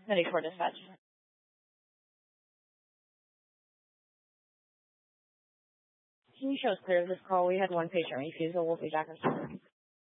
Medic for dispatch. Can you show us clear of this call? We had one patient refusal. We'll be back in a second.